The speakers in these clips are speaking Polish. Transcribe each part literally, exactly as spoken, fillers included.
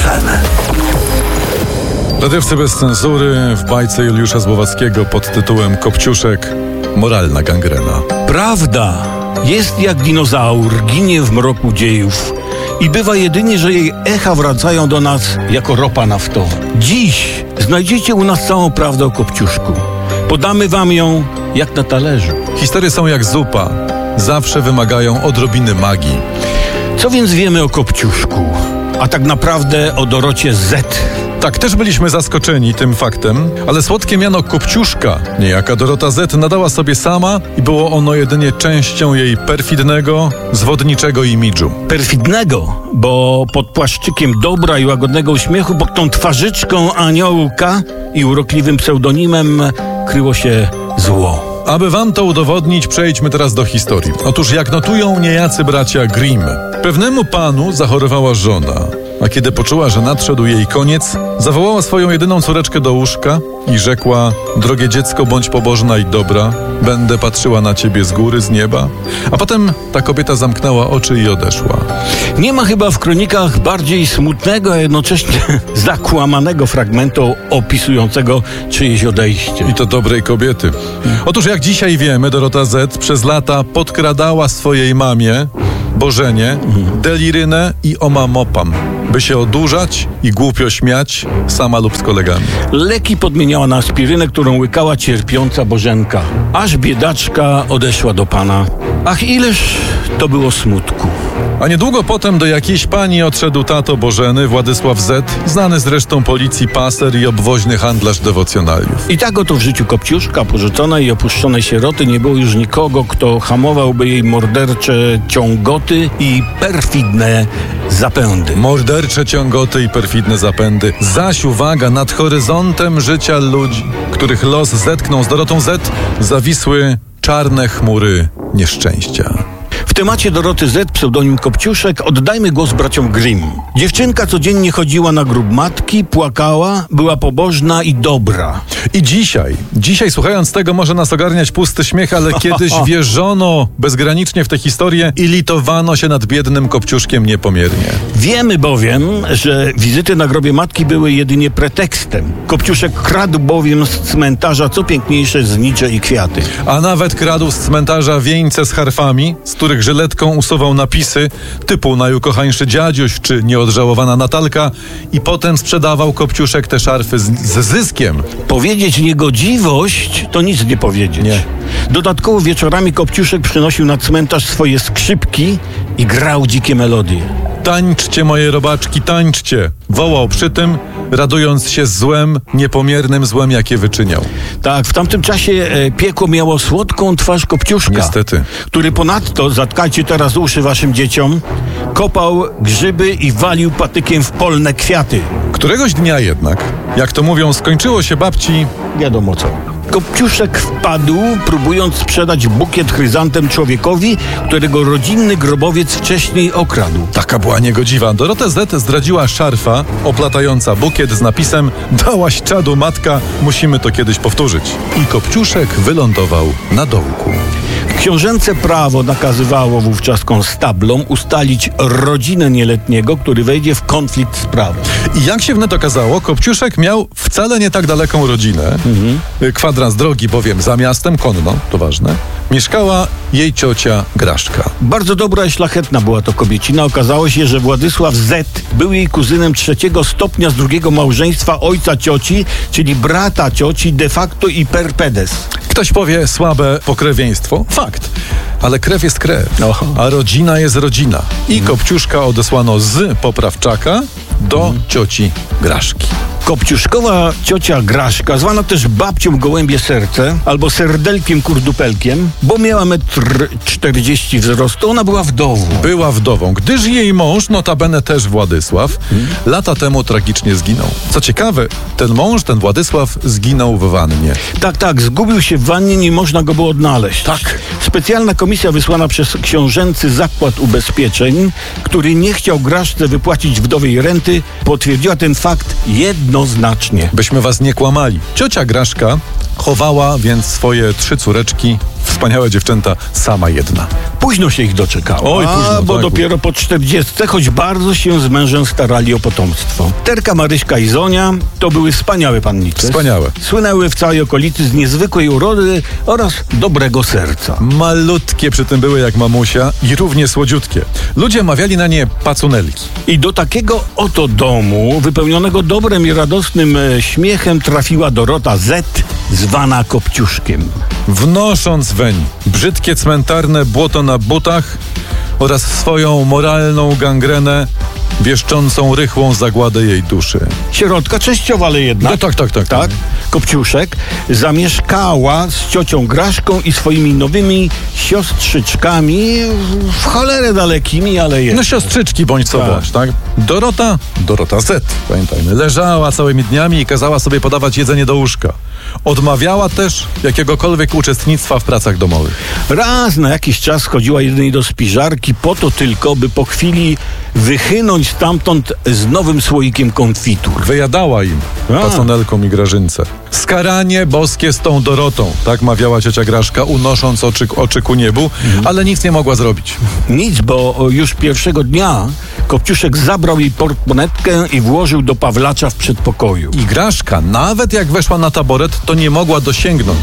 M. Radiowcy bez cenzury w bajce Juliusza Złowackiego pod tytułem Kopciuszek. Moralna gangrena. Prawda jest jak dinozaur, ginie w mroku dziejów i bywa jedynie, że jej echa wracają do nas jako ropa naftowa. Dziś znajdziecie u nas całą prawdę o Kopciuszku. Podamy wam ją jak na talerzu. Historie są jak zupa. Zawsze wymagają odrobiny magii. Co więc wiemy o Kopciuszku? A tak naprawdę o Dorocie Z. Tak, też byliśmy zaskoczeni tym faktem, ale słodkie miano Kopciuszka, niejaka Dorota Z, nadała sobie sama i było ono jedynie częścią jej perfidnego, zwodniczego imidżu. Perfidnego, bo pod płaszczykiem dobra i łagodnego uśmiechu, pod tą twarzyczką aniołka i urokliwym pseudonimem kryło się zło. Aby wam to udowodnić, przejdźmy teraz do historii. Otóż jak notują niejacy bracia Grimm, pewnemu panu zachorowała żona, a kiedy poczuła, że nadszedł jej koniec, zawołała swoją jedyną córeczkę do łóżka i rzekła: drogie dziecko, bądź pobożna i dobra, będę patrzyła na ciebie z góry, z nieba. A potem ta kobieta zamknęła oczy i odeszła. Nie ma chyba w kronikach bardziej smutnego, a jednocześnie zakłamanego fragmentu opisującego czyjeś odejście. I to dobrej kobiety. Otóż jak dzisiaj wiemy, Dorota Z przez lata podkradała swojej mamie Bożenie, delirynę i omamopam, by się odurzać i głupio śmiać sama lub z kolegami. Leki podmieniała na aspirynę, którą łykała cierpiąca Bożenka, aż biedaczka odeszła do Pana. Ach, ileż to było smutku. A niedługo potem do jakiejś pani odszedł tato Bożeny, Władysław Z, znany zresztą policji paser i obwoźny handlarz dewocjonaliów. I tak oto w życiu Kopciuszka, porzuconej i opuszczonej sieroty, nie było już nikogo, kto hamowałby jej mordercze ciągoty i perfidne zapędy. Mordercze ciągoty i perfidne zapędy. Zaś uwaga, nad horyzontem życia ludzi, których los zetknął z Dorotą Z, zawisły czarne chmury nieszczęścia. W temacie Doroty Z, pseudonim Kopciuszek, oddajmy głos braciom Grimm. Dziewczynka codziennie chodziła na grób matki, płakała, była pobożna i dobra. I dzisiaj, dzisiaj słuchając tego może nas ogarniać pusty śmiech, ale kiedyś wierzono bezgranicznie w tę historię i litowano się nad biednym Kopciuszkiem niepomiernie. Wiemy bowiem, że wizyty na grobie matki były jedynie pretekstem. Kopciuszek kradł bowiem z cmentarza co piękniejsze znicze i kwiaty. A nawet kradł z cmentarza wieńce z harfami, z których żyletką usuwał napisy typu najukochańszy dziadziuś czy nieodżałowana Natalka i potem sprzedawał Kopciuszek te szarfy z, z zyskiem. Powiedzieć niegodziwość to nic nie powiedzieć. Nie. Dodatkowo wieczorami Kopciuszek przynosił na cmentarz swoje skrzypki i grał dzikie melodie. Tańczcie moje robaczki, tańczcie! Wołał przy tym, radując się z złem, niepomiernym złem, jakie wyczyniał. Tak, w tamtym czasie e, piekło miało słodką twarz Kopciuszka. Niestety. Który ponadto, zatkajcie teraz uszy waszym dzieciom, kopał grzyby i walił patykiem w polne kwiaty. Któregoś dnia jednak, jak to mówią, skończyło się babci wiadomo co. Kopciuszek wpadł, próbując sprzedać bukiet chryzantem człowiekowi, którego rodzinny grobowiec wcześniej okradł. Taka była niegodziwa. Dorotę Z zdradziła szarfa oplatająca bukiet z napisem: dałaś czadu matka, musimy to kiedyś powtórzyć. I Kopciuszek wylądował na dołku. Książęce prawo nakazywało wówczas konstablom ustalić rodzinę nieletniego, który wejdzie w konflikt z prawem. I jak się wnet okazało, Kopciuszek miał wcale nie tak daleką rodzinę. Mhm. Kwadrans drogi bowiem za miastem, konno, to ważne, mieszkała jej ciocia Graszka. Bardzo dobra i szlachetna była to kobiecina. Okazało się, że Władysław Z był jej kuzynem trzeciego stopnia z drugiego małżeństwa ojca cioci, czyli brata cioci de facto i per pedes. Ktoś powie słabe pokrewieństwo. Fakt. Ale krew jest krew, Oho. a rodzina jest rodzina. I Kopciuszka odesłano z Poprawczaka do mhm. cioci Graszki. Kopciuszkowa ciocia Graszka, zwana też babcią Gołębie Serce albo serdelkiem kurdupelkiem, bo miała metr czterdzieści wzrostu, ona była wdową. Była wdową, gdyż jej mąż, notabene też Władysław, hmm. lata temu tragicznie zginął. Co ciekawe, ten mąż, ten Władysław, zginął w wannie. Tak, tak, zgubił się w wannie, nie można go było odnaleźć. Tak. Specjalna komisja wysłana przez książęcy zakład ubezpieczeń, który nie chciał Graszce wypłacić wdowej renty, potwierdziła ten fakt jednoznacznie. Byśmy was nie kłamali. Ciocia Graszka chowała więc swoje trzy córeczki w Wspaniałe dziewczęta, sama jedna. Późno się ich doczekało. Oj, A, późno, bo tak. dopiero po czterdziestce, choć bardzo się z mężem starali o potomstwo. Terka, Maryśka i Zonia to były wspaniałe pannice. Wspaniałe. Słynęły w całej okolicy z niezwykłej urody oraz dobrego serca. Malutkie przy tym były jak mamusia i równie słodziutkie. Ludzie mawiali na nie pacunelki. I do takiego oto domu, wypełnionego dobrem i radosnym e, śmiechem, trafiła Dorota Z, zwana Kopciuszkiem. Wnosząc weń brzydkie cmentarne błoto na butach oraz swoją moralną gangrenę, wieszczącą rychłą zagładę jej duszy. Sierotka częściowa, ale jednak. No tak, tak, tak. Tak, Kopciuszek zamieszkała z ciocią Graszką i swoimi nowymi siostrzyczkami w cholerę dalekimi, ale jednak. No siostrzyczki bądź co Tak. bądź, tak? Dorota, Dorota Z, pamiętajmy, leżała całymi dniami i kazała sobie podawać jedzenie do łóżka. Odmawiała też jakiegokolwiek uczestnictwa w pracach domowych. Raz na jakiś czas chodziła jedynie do spiżarki po to tylko, by po chwili wychynąć stamtąd z nowym słoikiem konfitur. Wyjadała im, A. pacunelkom i Grażynce. Skaranie boskie z tą Dorotą, tak mawiała ciocia Graszka, unosząc oczy, oczy ku niebu, ale nic nie mogła zrobić. Nic, bo już pierwszego dnia Kopciuszek zabrał jej portmonetkę i włożył do Pawlacza w przedpokoju. I Graszka, nawet jak weszła na taboret, to nie mogła dosięgnąć.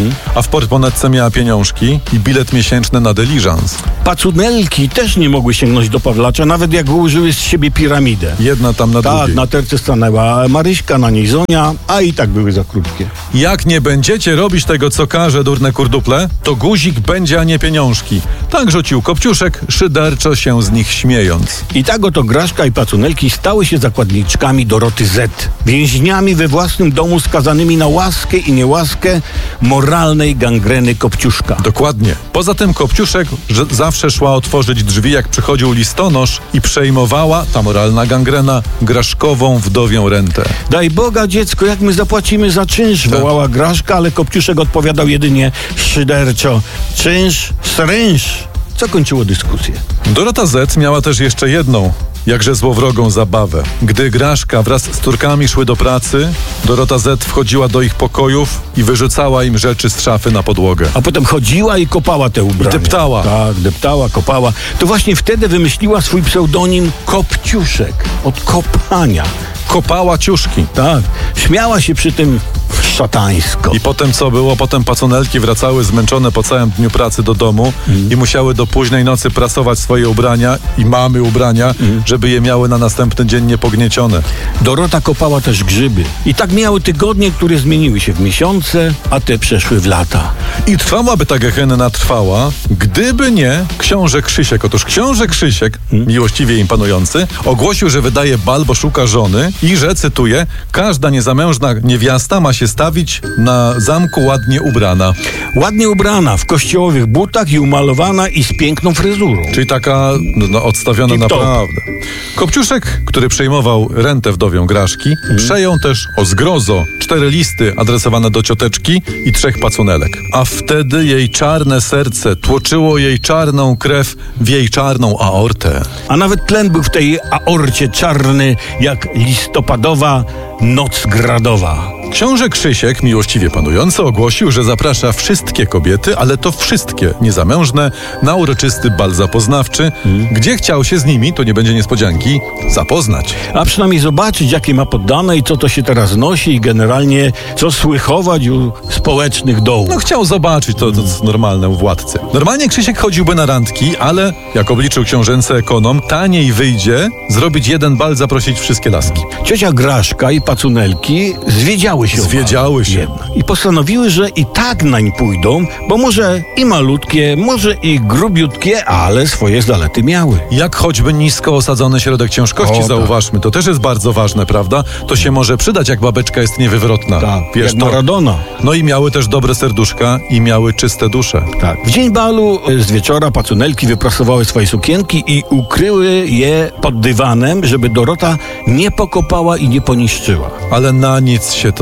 A w portmonetce miała pieniążki i bilet miesięczny na dyliżans. Pacunelki też nie mogły sięgnąć do Pawlacza, nawet jak ułożyły z siebie piramidę. Jedna tam na Tak, drugiej. na terce stanęła Maryśka, na niej Zonia, a i tak były za krótkie. Jak nie będziecie robić tego, co każe, durne kurduple, to guzik będzie, a nie pieniążki. Tak rzucił Kopciuszek, szyderczo się z nich śmiejąc. I tak oto Graszka i Pacunelki stały się zakładniczkami Doroty Z. Więźniami we własnym domu skazanymi na łaskę i niełaskę moralnej gangreny Kopciuszka. Dokładnie. Poza tym Kopciuszek że zawsze szła otworzyć drzwi, jak przychodził listonosz i przejmowała, ta moralna gangrena, Graszkową wdowią rentę. Daj Boga, dziecko, jak my zapłacimy za czynsz? Wołała Graszka, ale Kopciuszek odpowiadał jedynie szyderczo: czynsz, srynsz. Co kończyło dyskusję. Dorota Z miała też jeszcze jedną, jakże złowrogą zabawę. Gdy Graszka wraz z Turkami szły do pracy, Dorota Z wchodziła do ich pokojów i wyrzucała im rzeczy z szafy na podłogę. A potem chodziła i kopała te ubrania. Deptała. Tak, deptała, kopała. To właśnie wtedy wymyśliła swój pseudonim Kopciuszek. Od kopania. Kopała ciuszki. Tak. Śmiała się przy tym szatańsko. I potem co było? Potem pacunelki wracały zmęczone po całym dniu pracy do domu Mm. i musiały do późnej nocy prasować swoje ubrania i mamy ubrania, Mm. żeby je miały na następny dzień niepogniecione. Dorota kopała też grzyby. I tak miały tygodnie, które zmieniły się w miesiące, a te przeszły w lata. I trwałaby ta gehenna trwała, gdyby nie książę Krzysiek. Otóż książę Krzysiek, miłościwie im panujący, ogłosił, że wydaje bal, bo szuka żony i że, cytuję, każda niezamężna niewiasta ma się stawić na zamku ładnie ubrana. Ładnie ubrana, w kościołowych butach i umalowana i z piękną fryzurą. Czyli taka no, no, odstawiona Tip-top. naprawdę. Kopciuszek, który przejmował rentę wdowią Graszki, przejął też o zgrozo cztery listy adresowane do cioteczki i trzech pacunelek. A wtedy jej czarne serce tłoczyło jej czarną krew w jej czarną aortę. A nawet tlen był w tej aorcie czarny, jak listopadowa noc gradowa. Książę Krzysiek, miłościwie panujący, ogłosił, że zaprasza wszystkie kobiety, ale to wszystkie niezamężne, na uroczysty bal zapoznawczy, gdzie chciał się z nimi, to nie będzie niespodzianki, zapoznać. A przynajmniej zobaczyć, jakie ma poddane i co to się teraz nosi i generalnie co słychować u społecznych dołów. No chciał zobaczyć, to, to jest normalne u władcy. Normalnie Krzysiek chodziłby na randki, ale, jak obliczył książęcy ekonom, taniej wyjdzie zrobić jeden bal, zaprosić wszystkie laski. Ciocia Graszka i Pacunelki zwiedziały się. Zwiedziały się. Jednak. I postanowiły, że i tak nań pójdą, bo może i malutkie, może i grubiutkie, ale swoje zalety miały. Jak choćby nisko osadzony środek ciężkości, O, tak. zauważmy, to też jest bardzo ważne, prawda? To się może przydać, jak babeczka jest niewywrotna. Tak, Wiesz, jak to- Maradona. No i miały też dobre serduszka i miały czyste dusze. Tak. W dzień balu e, z wieczora Pacunelki wyprasowały swoje sukienki i ukryły je pod dywanem, żeby Dorota nie pokopała i nie poniszczyła. Ale na nic się to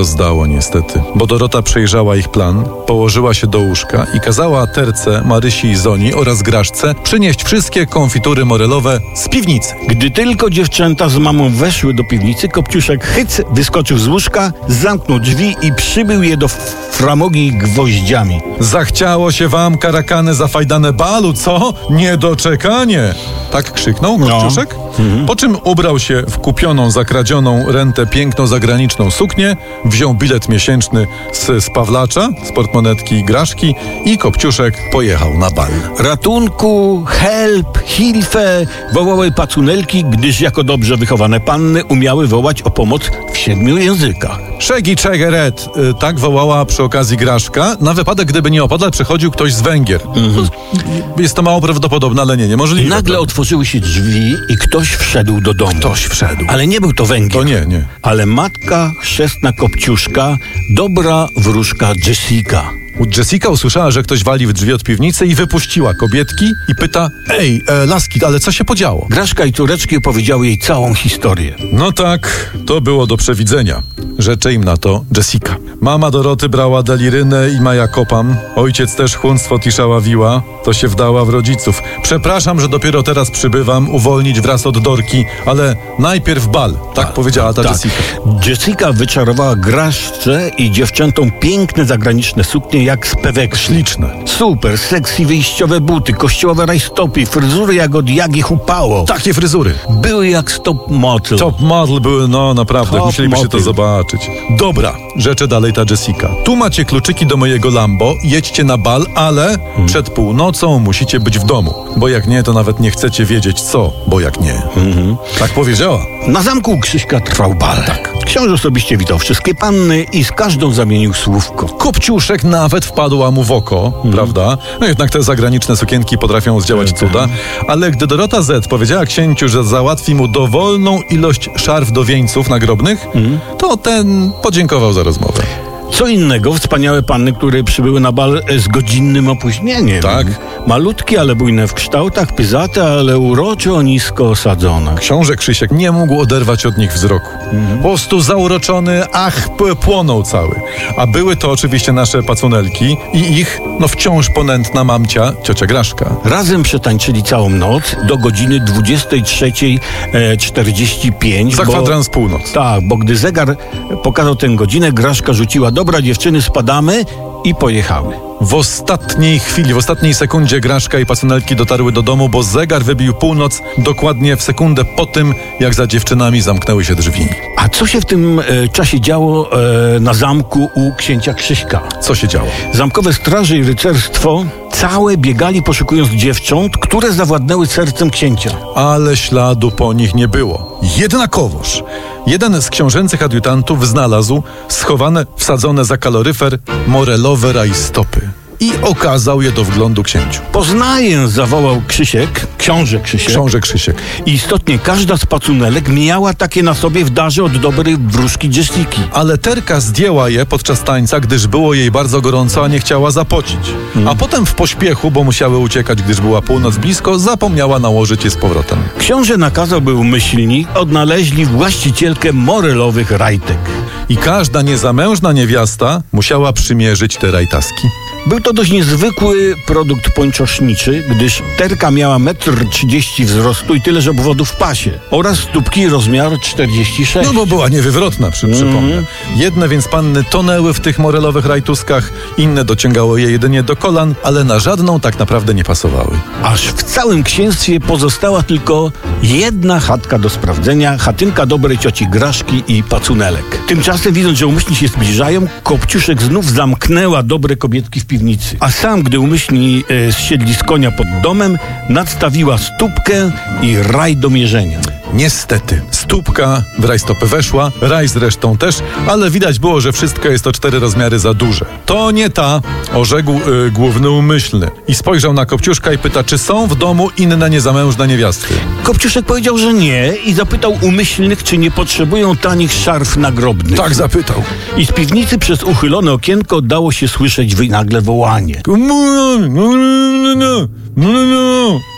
zdało niestety, bo Dorota przejrzała ich plan, położyła się do łóżka i kazała Terce, Marysi i Zoni oraz Graszce przynieść wszystkie konfitury morelowe z piwnicy. Gdy tylko dziewczęta z mamą weszły do piwnicy, Kopciuszek hyc wyskoczył z łóżka, zamknął drzwi i przybył je do framogi gwoździami. Zachciało się wam, karakany zafajdane balu, co? Niedoczekanie! Tak krzyknął Kopciuszek, no. mhm. po czym ubrał się w kupioną, zakradzioną rentę piękną zagraniczną suknię, wziął bilet miesięczny z, z Pawlacza, z portmonetki Graszki i Kopciuszek pojechał na bal. Ratunku, help, hilfe wołały pacunelki, gdyż jako dobrze wychowane panny umiały wołać o pomoc w siedmiu językach. Szegi czegeret, tak wołała przy okazji Graszka, na wypadek, gdyby nie opodal przechodził ktoś z Węgier. Mhm. Jest to mało prawdopodobne, ale nie, niemożliwe. Nagle otworzyły się drzwi i ktoś wszedł do domu. Ktoś wszedł. Ale nie był to Węgier. To nie, nie. Ale matka chrzestna Kopciuszka, dobra wróżka Jessica. Jessica usłyszała, że ktoś wali w drzwi od piwnicy i wypuściła kobietki i pyta: ej, e, laski, ale co się podziało? Graszka i córeczki opowiedziały jej całą historię. No tak, to było do przewidzenia. Rzecze im na to Jessica. Mama Doroty brała delirynę i maja kopam. Ojciec też chłonstwo tiszaławiła. To się wdała w rodziców. Przepraszam, że dopiero teraz przybywam, uwolnić wraz od Dorki, ale najpierw bal. Tak, tak powiedziała ta tak. Jessica. Jessica wyczarowała Graszce i dziewczętom piękne zagraniczne suknie jak z pewek. Śliczne. Super, sexy wyjściowe buty, kościołowe rajstopy, fryzury jak od Jagi Hupało. Takie fryzury. Były jak stop model. Top model były, no naprawdę, Top musielibyście model. to zobaczyć. Dobra, rzeczy dalej ta Jessica. Tu macie kluczyki do mojego Lambo, jedźcie na bal, ale hmm. przed północą musicie być w domu. Bo jak nie, to nawet nie chcecie wiedzieć co, bo jak nie. Hmm. Tak powiedziała. Na zamku u Krzyśka trwał bal. Tak. Książę osobiście witał wszystkie panny i z każdą zamienił słówko. Kopciuszek nawet wpadła mu w oko, hmm. prawda? No jednak te zagraniczne sukienki potrafią zdziałać hmm. cuda. Ale gdy Dorota Z powiedziała księciu, że załatwi mu dowolną ilość szarf do wieńców nagrobnych, hmm. to ten podziękował za rozmowę. Co innego wspaniałe panny, które przybyły na bal z godzinnym opóźnieniem. Tak. Malutkie, ale bujne w kształtach, pyzate, ale uroczo nisko osadzone. Książę Krzysiek nie mógł oderwać od nich wzroku. Mhm. Po prostu zauroczony, ach, płonął cały. A były to oczywiście nasze pacunelki i ich, no wciąż ponętna mamcia, ciocia Graszka. Razem przetańczyli całą noc do godziny dwudziestej trzeciej czterdzieści pięć. Za bo, kwadrans północ. Tak, bo gdy zegar pokazał tę godzinę, Graszka rzuciła: dobra dziewczyny, spadamy, i pojechały. W ostatniej chwili, w ostatniej sekundzie Graszka i pacunelki dotarły do domu, bo zegar wybił północ dokładnie w sekundę po tym, jak za dziewczynami zamknęły się drzwi. A co się w tym e, czasie działo e, na zamku u księcia Krzyśka? Co się działo? Zamkowe straże i rycerstwo całe biegali poszukując dziewcząt, które zawładnęły sercem księcia. Ale śladu po nich nie było. Jednakowoż jeden z książęcych adiutantów znalazł schowane, wsadzone za kaloryfer morelowe rajstopy i okazał je do wglądu księciu. Poznaję, zawołał Krzysiek, książę Krzysiek. Książę Krzysiek. I istotnie każda z pacunelek miała takie na sobie w darze od dobrej wróżki Jessiki. Ale Terka zdjęła je podczas tańca, gdyż było jej bardzo gorąco, a nie chciała zapocić. Hmm. A potem w pośpiechu, bo musiały uciekać, gdyż była północ blisko, zapomniała nałożyć je z powrotem. Książę nakazał, by umyślni odnaleźli właścicielkę morelowych rajtek. I każda niezamężna niewiasta musiała przymierzyć te rajtaski. Był to dość niezwykły produkt pończoszniczy, gdyż Terka miała metr trzydzieści wzrostu i tyleż obwodów w pasie oraz stópki rozmiar czterdzieści sześć. No bo była niewywrotna, przy, mm. przypomnę. Jedne więc panny tonęły w tych morelowych rajtuskach, inne dociągało je jedynie do kolan, ale na żadną tak naprawdę nie pasowały. Aż w całym księstwie pozostała tylko jedna chatka do sprawdzenia, chatynka dobrej cioci Graszki i pacunelek. Tymczasem, widząc, że umyślni się zbliżają, Kopciuszek znów zamknęła dobre kobietki w piwnicy. A sam, gdy umyślni e, zsiedli z konia pod domem, nadstawiła stópkę i raj do mierzenia. Niestety, stópka w rajstopy weszła, raj zresztą też, ale widać było, że wszystko jest o cztery rozmiary za duże. To nie ta, orzekł yy, główny umyślny. I spojrzał na Kopciuszka i pyta, czy są w domu inne niezamężne niewiasty. Kopciuszek powiedział, że nie i zapytał umyślnych, czy nie potrzebują tanich szarf nagrobnych. Tak zapytał. I z piwnicy przez uchylone okienko dało się słyszeć nagle wołanie.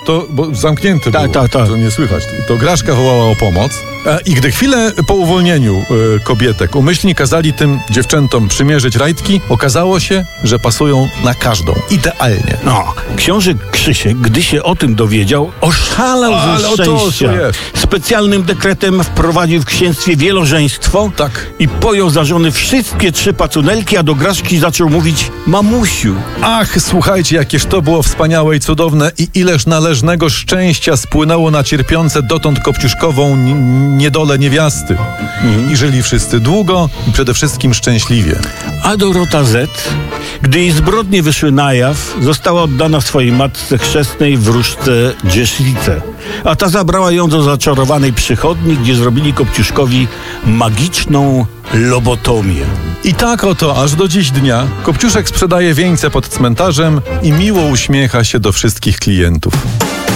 to, bo zamknięte Tak, było, tak, tak. to nie słychać. To Graszka wołała o pomoc. E, I gdy chwilę po uwolnieniu e, kobietek umyślni kazali tym dziewczętom przymierzyć rajtki, okazało się, że pasują na każdą. Idealnie. No, książę Krzysiek, gdy się o tym dowiedział, oszalał Ale ze o to szczęścia. jest. Specjalnym dekretem wprowadził w księstwie wielożeństwo Tak. i pojął za żony wszystkie trzy pacunelki, a do Graszki zaczął mówić mamusiu. Ach, słuchajcie, jakież to było wspaniałe i cudowne i ileż należnego szczęścia spłynęło na cierpiące dotąd kopciuszkową n- niedolę niewiasty. I żyli wszyscy długo i przede wszystkim szczęśliwie. A Dorota Z., gdy jej zbrodnie wyszły na jaw, została oddana swojej matce chrzestnej w wróżce Dzieszlice, a ta zabrała ją do zaczarowanej przychodni, gdzie zrobili Kopciuszkowi magiczną lobotomię. I tak oto aż do dziś dnia Kopciuszek sprzedaje wieńce pod cmentarzem i miło uśmiecha się do wszystkich klientów.